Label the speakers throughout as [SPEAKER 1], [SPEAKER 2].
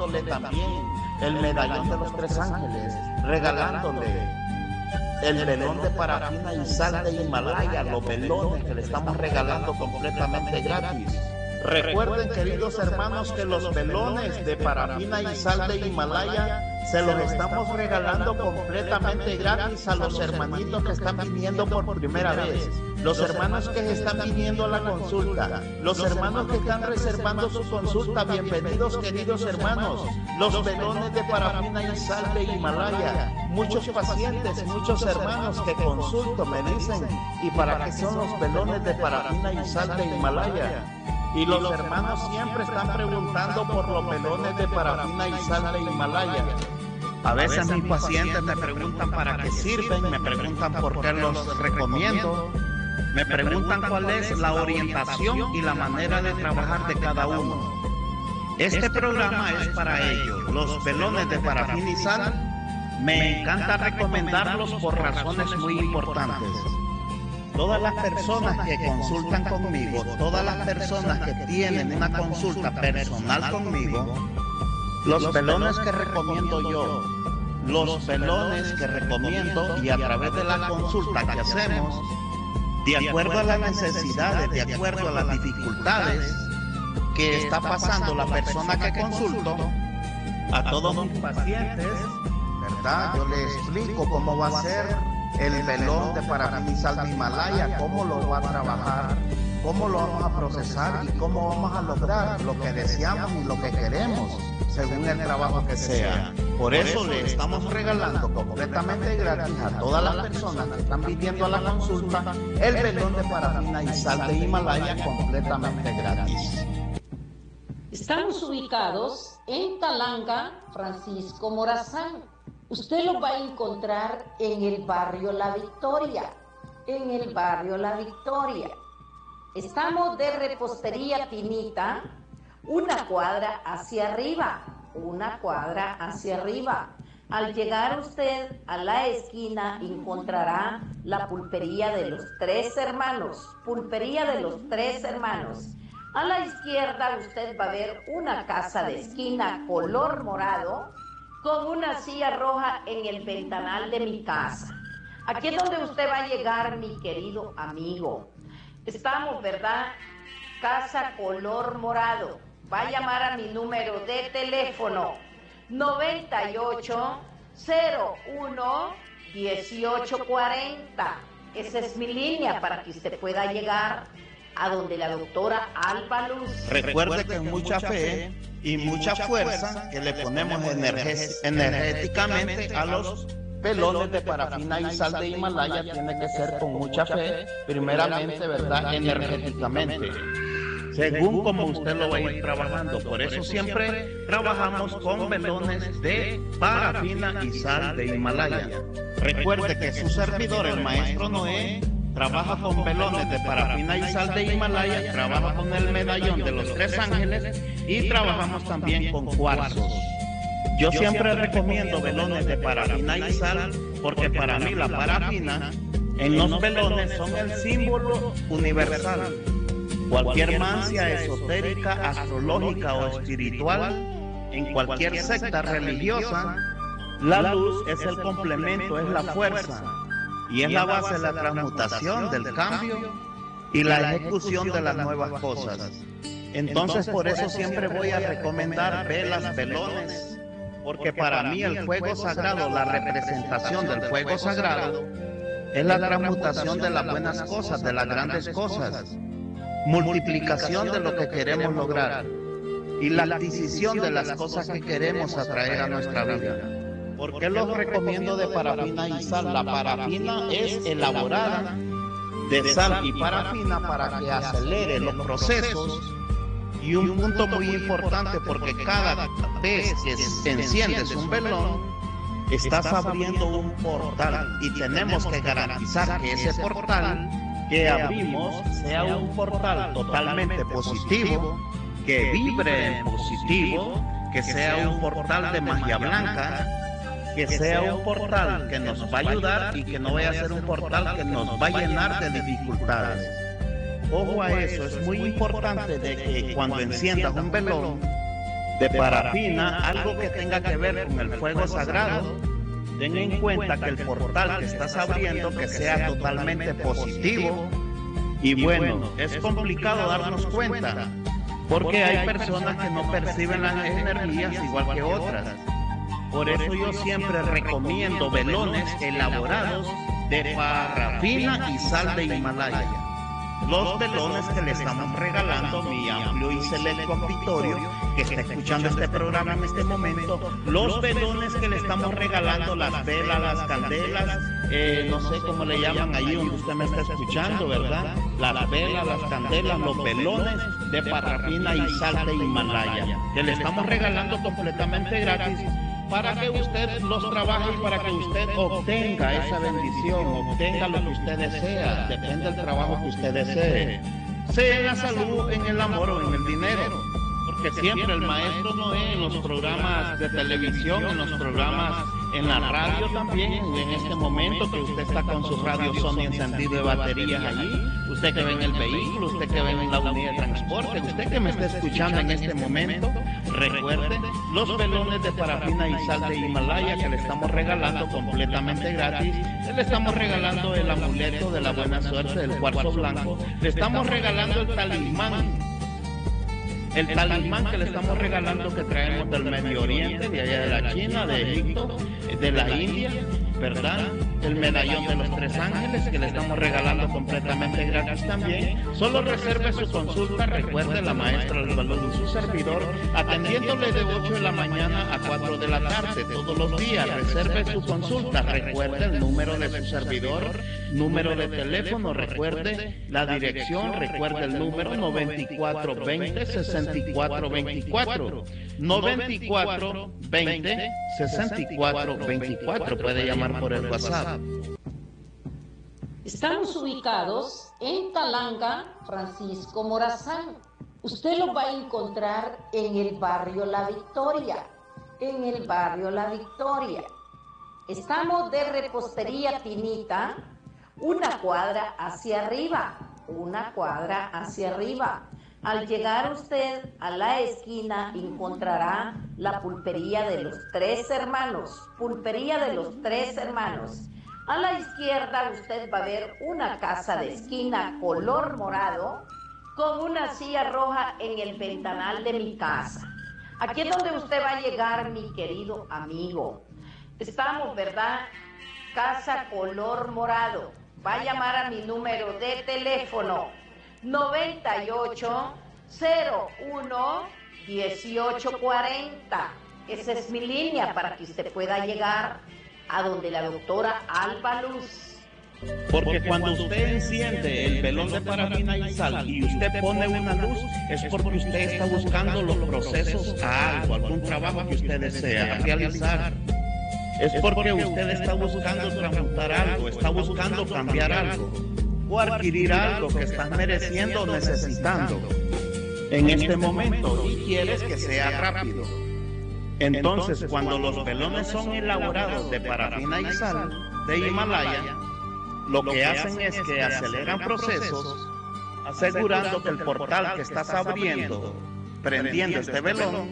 [SPEAKER 1] regalándole también el medallón de los tres ángeles, regalándole el velón de parafina y sal de Himalaya, los velones que le estamos regalando completamente gratis. Recuerden, queridos hermanos, que los velones de parafina y sal de Himalaya se los estamos regalando completamente gratis a los hermanitos que están viniendo por primera vez, los hermanos que están viniendo a la consulta, los hermanos que están reservando su consulta. Bienvenidos, queridos hermanos. Los velones de parafina y sal de Himalaya. Muchos pacientes, muchos hermanos que consulto me dicen, ¿y para qué son los velones de parafina y sal de Himalaya? Y los hermanos siempre están preguntando por los velones de parafina y sal de Himalaya. A veces mis pacientes me preguntan para qué sirven, me preguntan por qué los recomiendo, me preguntan cuál es la orientación y la manera de trabajar de cada uno. Este programa es para ellos. Los velones de parafina y sal, me encanta recomendarlos por razones muy importantes. Todas las personas que consultan conmigo, todas las personas que tienen una consulta personal conmigo, los velones que recomiendo yo, los velones que recomiendo y a través de la consulta que hacemos, de acuerdo a las necesidades, de acuerdo a las dificultades que está pasando la persona que consulto, a todos mis pacientes, ¿verdad? Yo les explico cómo va a ser el velón de parafina y sal de Himalaya, cómo lo va a trabajar, cómo lo vamos a procesar y cómo vamos a lograr lo que deseamos y lo que queremos, según el trabajo que sea. Por eso le estamos regalando completamente gratis a todas las personas que están viniendo a la consulta el velón de parafina y sal de Himalaya completamente gratis.
[SPEAKER 2] Estamos ubicados en Talanga, Francisco Morazán. Usted lo va a encontrar en el barrio La Victoria, Estamos de Repostería Tinita, una cuadra hacia arriba. Al llegar usted a la esquina encontrará la pulpería de los tres hermanos, A la izquierda usted va a ver una casa de esquina color morado con una silla roja en el ventanal de mi casa. Aquí es donde usted va a llegar, mi querido amigo. Estamos, ¿verdad? Casa color morado. Va a llamar a mi número de teléfono 9801-1840. Esa es mi línea para que usted pueda llegar a donde la doctora Alba Luz.
[SPEAKER 1] Recuerde que mucha fe y mucha fuerza que le ponemos energéticamente a los velones de parafina y sal de Himalaya tiene que ser con mucha fe, primeramente, ¿verdad? Energéticamente, según como usted lo va a ir trabajando. Por eso siempre trabajamos con velones de parafina y sal de Himalaya. Recuerde que su servidor, el maestro Noé, trabaja con velones de parafina y sal de Himalaya, trabaja con el medallón de los tres ángeles y trabajamos también con cuarzos. Yo siempre recomiendo velones de parafina y sal porque para mí la parafina en los velones son el símbolo universal. Cualquier mancia esotérica, astrológica o espiritual, en cualquier secta religiosa, la luz es el complemento, es la fuerza. Y es la base de la transmutación, del cambio y la ejecución de las nuevas cosas. Entonces por eso siempre voy a recomendar velas, velones, porque para mí el fuego sagrado, la representación del fuego sagrado, es la transmutación de las buenas cosas, de las grandes cosas, multiplicación de lo que queremos lograr y la adquisición de las cosas que queremos atraer a nuestra vida. ¿Por qué los recomiendo de parafina y sal? La parafina es elaborada de sal y parafina para que acelere los procesos. Y un punto muy importante, porque cada vez que enciendes un velón, estás abriendo un portal y tenemos que garantizar que ese portal que abrimos sea un portal totalmente positivo, que vibre en positivo, que sea un portal de magia blanca, que sea un portal que nos va a ayudar y que no vaya a ser un portal que nos va a llenar de dificultades. Ojo a eso, es muy importante de que cuando enciendas un velón de parafina, algo que tenga que ver con el fuego sagrado, ten en cuenta que el portal que estás abriendo que sea totalmente positivo. Y bueno, es complicado darnos cuenta, porque hay personas que no perciben las energías igual que otras. Por eso yo siempre recomiendo velones elaborados de parafina y sal de Himalaya. Los velones que le estamos regalando, mi amplio y selecto auditorio que está escuchando este programa en este momento, los velones que le estamos regalando, las velas, las candelas, no sé cómo le llaman allí donde usted me está escuchando, ¿verdad? Las velas, las candelas, los velones de parafina y sal de Himalaya, que le estamos regalando completamente gratis, para que usted los trabaje y para que usted obtenga esa bendición, obtenga lo que usted desea, depende del trabajo que usted desee, sea en la salud, en el amor o en el dinero, porque siempre el maestro Noé en los programas de televisión, en los programas en la radio también, en este momento que usted está con su radio Sony encendido de baterías allí, usted que ve en el vehículo, usted que ve en la unidad de transporte, usted que me está escuchando en este momento, recuerde los velones de parafina y sal de Himalaya que le estamos regalando completamente gratis. Le estamos regalando el amuleto de la buena suerte del cuarzo blanco, le estamos regalando el talismán que le estamos regalando, que traemos del Medio Oriente, de allá de la China, de Egipto, de la India, ¿verdad? El medallón de los 3 ángeles que le estamos regalando completamente gratis también. Solo reserve su consulta, recuerde, la maestra del balón y su servidor, atendiéndole de 8 de la mañana a 4 de la tarde todos los días. Reserve su consulta, recuerde el número de su servidor, número de teléfono, recuerde la dirección, recuerde el número 9420-6424, 9420-6424, puede llamar por el WhatsApp.
[SPEAKER 2] Estamos ubicados en Talanga, Francisco Morazán. Usted lo va a encontrar en el barrio La Victoria. En el barrio La Victoria. Estamos de Repostería Tinita, una cuadra hacia arriba. Una cuadra hacia arriba. Al llegar usted a la esquina encontrará la pulpería de los 3 hermanos. Pulpería de los 3 hermanos. A la izquierda usted va a ver una casa de esquina color morado con una silla roja en el ventanal de mi casa. Aquí es donde usted va a llegar, mi querido amigo. Estamos, ¿verdad? Casa color morado. Va a llamar a mi número de teléfono 9801-1840. Esa es mi línea para que usted pueda llegar a donde la doctora Alba Luz.
[SPEAKER 1] Porque cuando usted enciende el velón de parafina y sal y usted pone una luz, es porque usted está buscando los procesos a algo, algún trabajo que usted desea realizar. Es porque usted está buscando transmutar algo, está buscando cambiar algo o adquirir algo que estás mereciendo o necesitando en este momento y quieres que sea rápido. Entonces, cuando los velones son elaborados de parafina y sal de Himalaya, lo que hacen es que aceleran procesos, asegurando que el portal que estás abriendo, prendiendo este velón,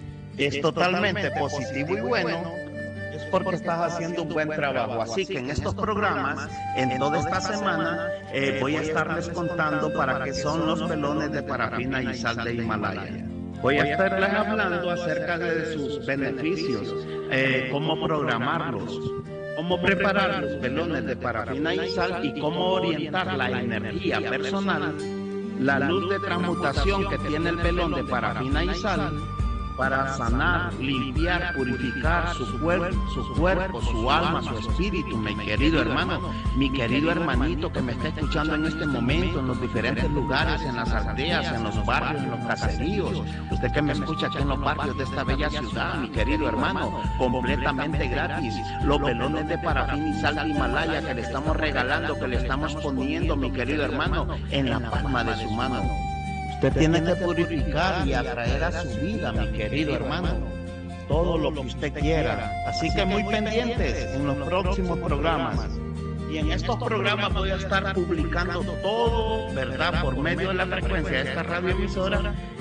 [SPEAKER 1] es totalmente positivo y bueno, es porque estás haciendo un buen trabajo. Así que en estos programas, en toda esta semana, voy a estarles contando para qué son los velones de parafina y sal de Himalaya. Voy a estarles hablando acerca de sus beneficios, cómo programarlos, cómo preparar los velones de parafina y sal y cómo orientar la energía personal, la luz de transmutación que tiene el velón de parafina y sal para sanar, limpiar, purificar su cuerpo, su alma, su espíritu, mi querido hermano, mi querido hermanito que me está escuchando en este momento, en los diferentes lugares, en las aldeas, en los barrios, en los caseríos, usted que me escucha aquí en los barrios de esta bella ciudad, mi querido hermano, completamente gratis, los velones de parafina y sal de Himalaya que le estamos regalando, que le estamos poniendo, mi querido hermano, en la palma de su mano. Usted tiene que purificar y atraer a su vida, mi querido hermano, todo lo que usted quiera. Así que muy pendientes en los próximos programas. Y en estos programas voy a estar publicando todo, ¿verdad? Por medio de la frecuencia de esta radioemisora,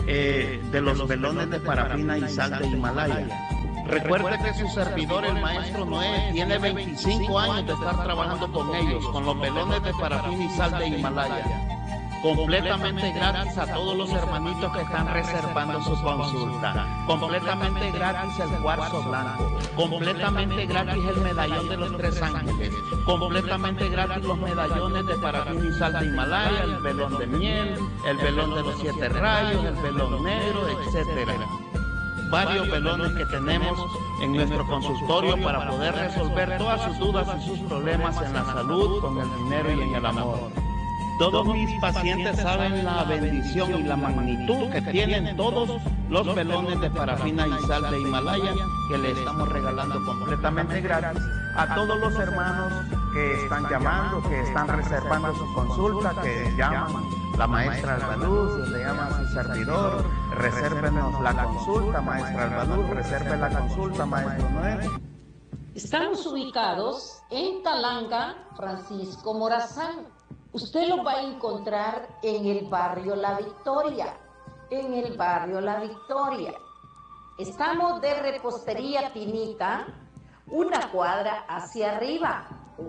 [SPEAKER 1] de los velones de parafina y sal de Himalaya. Recuerde que su servidor, el maestro Noé, tiene 25 años de estar trabajando con ellos, con los velones de parafina y sal de Himalaya. Completamente gratis a todos los hermanitos que están reservando su consulta. Completamente gratis el cuarzo blanco. Completamente gratis el medallón de los 3 ángeles. Completamente gratis los medallones de parafina y sal de Himalaya, el velón de miel, el velón de los 7 rayos, el velón negro, etcétera. Varios velones que tenemos en nuestro consultorio para poder resolver todas sus dudas y sus problemas en la salud, con el dinero y en el amor. Todos mis pacientes saben la bendición y la magnitud que tienen todos los velones de parafina y sal de Himalaya que le estamos regalando completamente gratis a todos los hermanos que están llamando, que están reservando su consulta, que llaman la maestra Albaluz, le llama a su servidor, resérvenos la consulta, maestra Albaluz, reserve la consulta, maestro Noé.
[SPEAKER 2] Estamos ubicados en Talanga, Francisco Morazán. Usted lo va a encontrar en el barrio La Victoria, en el barrio La Victoria. Estamos de Repostería Tinita, una cuadra hacia arriba.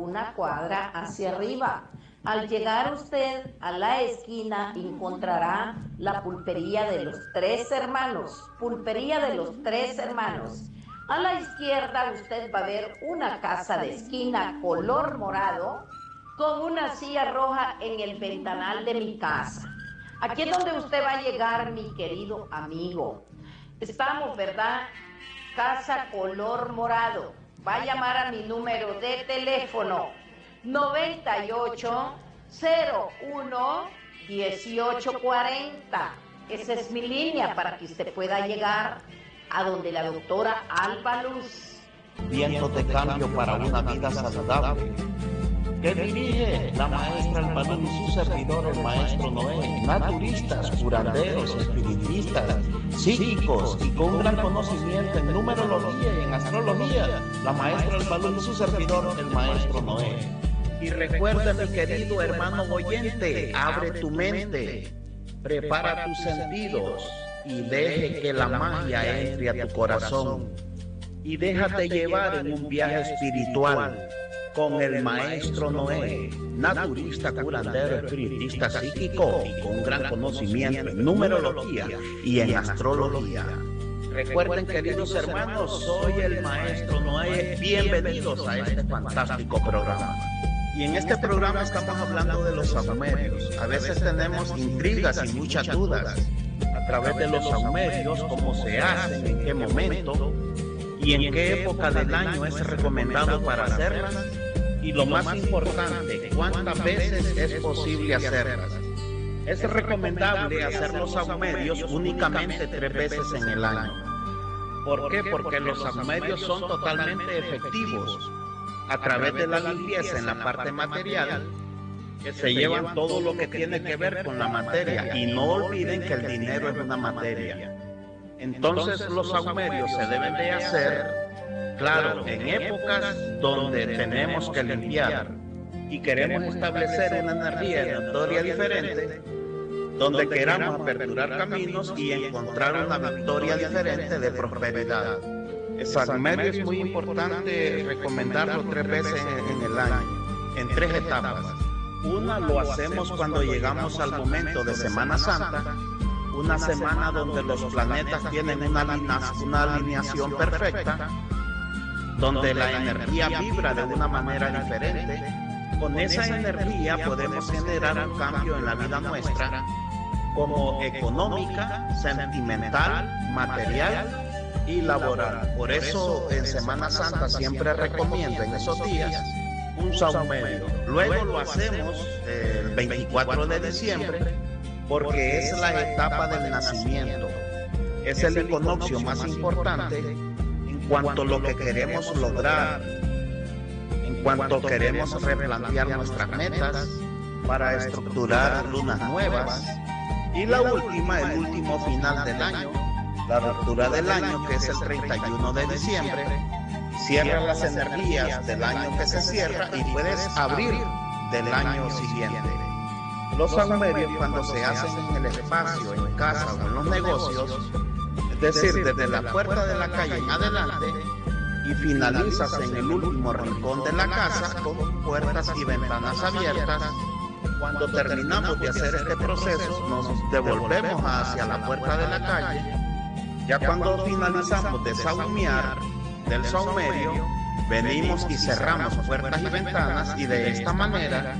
[SPEAKER 2] Al llegar usted a la esquina encontrará la pulpería de los 3 hermanos, A la izquierda usted va a ver una casa de esquina color morado, con una silla roja en el ventanal de mi casa. Aquí es donde usted va a llegar, mi querido amigo. Estamos, ¿verdad? Casa color morado. Va a llamar a mi número de teléfono 9801-1840. Esa es mi línea para que usted pueda llegar a donde la doctora Albaluz.
[SPEAKER 1] Vientos de cambio para una vida saludable. Que dirige la maestra Albaluz y su servidor, el maestro Noé, naturistas, curanderos, espiritistas, psíquicos y con gran conocimiento en numerología y en astrología, la maestra Albaluz y su servidor, el maestro Noé. Y recuerda, mi querido hermano oyente, abre tu mente, prepara tus sentidos y deje que la magia entre a tu corazón y déjate llevar en un viaje espiritual con el maestro Noé, naturista, curandero, espiritista, psíquico y con gran conocimiento en numerología y en astrología. Recuerden, queridos hermanos, soy el maestro Noé. Bienvenidos a este fantástico programa. Y en este programa estamos hablando de los sahumerios. A veces tenemos intrigas y muchas dudas a través de los sahumerios, cómo se hacen, en qué momento y en qué época del año es recomendado para hacerlas, y lo más importante, cuántas veces es posible hacerlas. Es recomendable hacer los sahumerios únicamente 3 veces en el año. ¿Por qué? Porque los sahumerios son totalmente efectivos a través de la limpieza en la parte material, que se llevan todo lo que tiene que ver con la materia, y no olviden que el dinero es una materia. Entonces los sahumerios se deben de hacer, claro, en épocas donde tenemos que limpiar y queremos establecer una energía vibratoria diferente, donde queramos aperturar caminos y encontrar una victoria diferente de prosperidad. El sahumerio es muy importante recomendarlo 3 veces en el año, en 3 etapas. Una lo hacemos cuando llegamos al momento de Semana Santa, una semana donde los planetas tienen una alineación perfecta, donde la energía vibra de una manera diferente. Con esa energía podemos generar un cambio en la vida nuestra, como económica, sentimental, material y laboral. Por eso en Semana Santa siempre recomiendo en esos días un sahumerio. Luego lo hacemos el 24 de diciembre, porque es la etapa del nacimiento. Es el equinoccio más importante en cuanto a lo que queremos lograr, en cuanto queremos replantear nuestras metas para estructurar lunas nuevas. Y la última, el último final del año, la ruptura del año, que es el 31 de diciembre, cierra las energías del año que se cierra y puedes abrir del año siguiente. Los sahumerios, cuando se hacen en el espacio, en casa o en los negocios, es decir, desde la puerta de la calle en adelante, y finalizas en el último rincón de la casa con puertas y ventanas abiertas. Cuando terminamos de hacer este proceso, nos devolvemos hacia la puerta de la calle. Ya cuando finalizamos de sahumear del sahumerio, venimos y cerramos puertas y ventanas, y de esta manera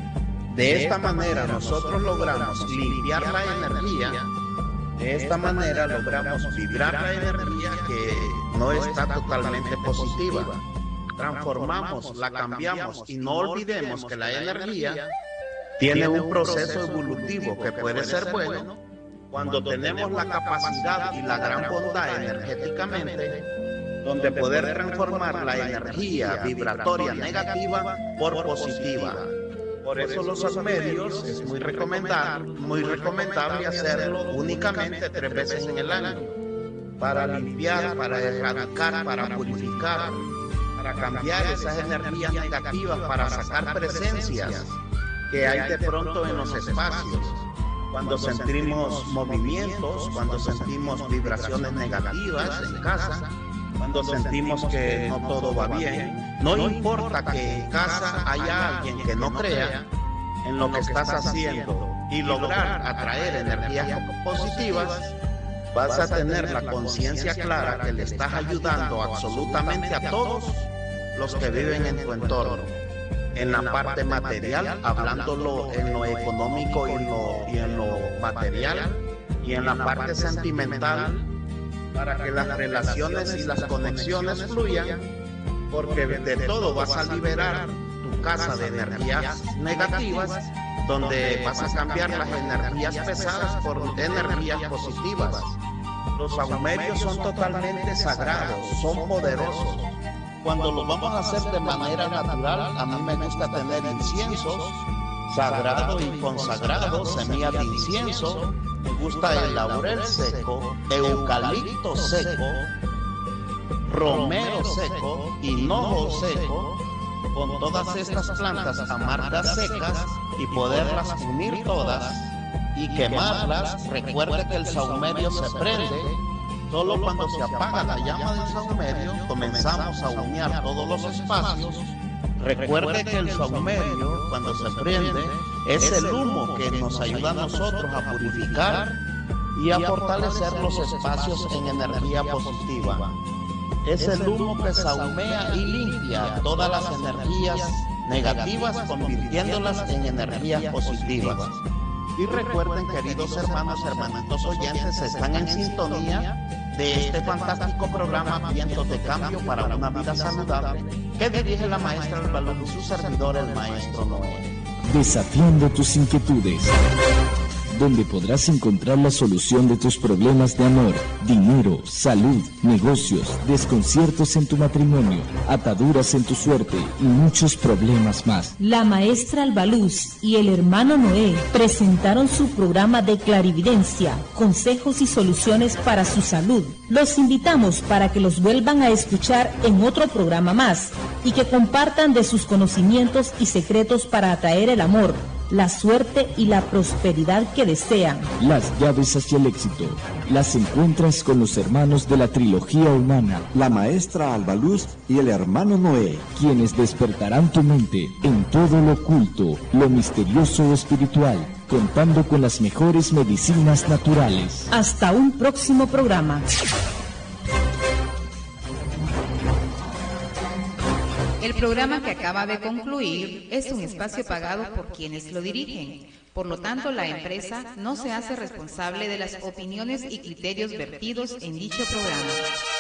[SPEAKER 1] nosotros logramos limpiar la energía. De esta manera logramos vibrar la energía que no está totalmente positiva. Transformamos, la cambiamos, y no olvidemos que la energía tiene un proceso evolutivo que puede ser bueno cuando tenemos la capacidad y la gran bondad energéticamente, donde poder transformar la energía vibratoria negativa por positiva. Por eso los sahumerios es muy recomendable hacerlo únicamente 3 veces en el año, para limpiar, para erradicar, para purificar, para cambiar esas energías negativas, para sacar presencias que hay de pronto en los espacios. Cuando sentimos movimientos, cuando sentimos vibraciones negativas en casa, cuando sentimos que no todo va bien, no importa que en casa haya alguien que no crea en lo que estás haciendo y lograr atraer energías positivas, vas a tener la conciencia clara que le estás ayudando absolutamente a todos los que viven en tu entorno. En la parte material, hablándolo en lo económico y en lo material, y en la parte sentimental, para que las relaciones y las conexiones fluyan, porque de todo vas a liberar tu casa de energías negativas, donde vas a cambiar las energías pesadas por energías positivas. Los sahumerios son totalmente sagrados, son poderosos. Cuando lo vamos a hacer de manera natural, a mí me gusta tener inciensos sagrado y consagrado, semillas de incienso, me gusta el laurel seco, eucalipto seco, romero seco, hinojo seco, con todas estas plantas amargas secas, y poderlas unir todas y quemarlas. Recuerde que el sahumerio se prende solo cuando se apaga la llama del sahumerio. Comenzamos a humear todos los espacios. Recuerde que el sahumerio, cuando se prende, es el humo que nos ayuda a nosotros a purificar y a fortalecer los espacios en energía positiva. Es el humo que sahumea y limpia todas las energías negativas, convirtiéndolas en energías positivas. Y recuerden, queridos hermanos, hermanitos oyentes, están en sintonía de este fantástico programa Vientos de Cambio para una Vida Saludable, que dirige la maestra Alba Luz y su servidor, el maestro Noé.
[SPEAKER 3] Desafiando tus inquietudes, donde podrás encontrar la solución de tus problemas de amor, dinero, salud, negocios, desconciertos en tu matrimonio, ataduras en tu suerte y muchos problemas más.
[SPEAKER 4] La maestra Alba Luz y el hermano Noé presentaron su programa de clarividencia, consejos y soluciones para su salud. Los invitamos para que los vuelvan a escuchar en otro programa más y que compartan de sus conocimientos y secretos para atraer el amor, la suerte y la prosperidad que desean.
[SPEAKER 3] Las llaves hacia el éxito las encuentras con los hermanos de la trilogía humana,
[SPEAKER 5] la maestra Alba Luz y el hermano Noé,
[SPEAKER 3] quienes despertarán tu mente en todo lo oculto, lo misterioso o espiritual, contando con las mejores medicinas naturales.
[SPEAKER 4] Hasta un próximo programa.
[SPEAKER 6] El programa que acaba de concluir es un espacio pagado por quienes lo dirigen. Por lo tanto, la empresa no se hace responsable de las opiniones y criterios vertidos en dicho programa.